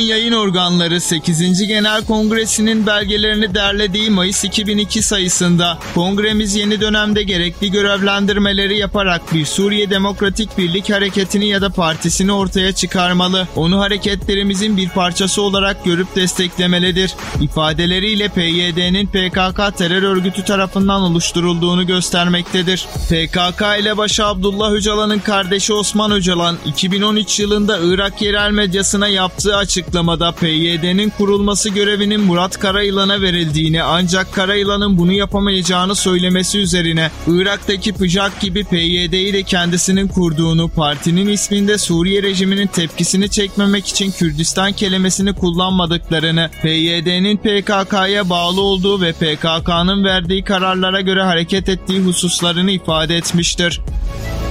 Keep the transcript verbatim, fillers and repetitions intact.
Yayın organları sekizinci Genel Kongresi'nin belgelerini derlediği Mayıs iki bin iki sayısında Kongremiz yeni dönemde gerekli görevlendirmeleri yaparak bir Suriye Demokratik Birlik Hareketi'ni ya da partisini ortaya çıkarmalı, onu hareketlerimizin bir parçası olarak görüp desteklemelidir ifadeleriyle P Y D'nin P K K terör örgütü tarafından oluşturulduğunu göstermektedir. P K K ile başı Abdullah Öcalan'ın kardeşi Osman Öcalan iki bin on üç yılında Irak yerel medyasına yaptığı açıklamada P Y D'nin kurulması görevinin Murat Karayılan'a verildiğini ancak Karayılan'ın bunu yapamayacağını söylemesi üzerine Irak'taki P J A K gibi P Y D'yi de kendisinin kurduğunu, partinin isminde Suriye rejiminin tepkisini çekmemek için Kürdistan kelimesini kullanmadıklarını, P Y D'nin P K K'ya bağlı olduğu ve P K K'nın verdiği kararlara göre hareket ettiği hususlarını ifade etmiştir.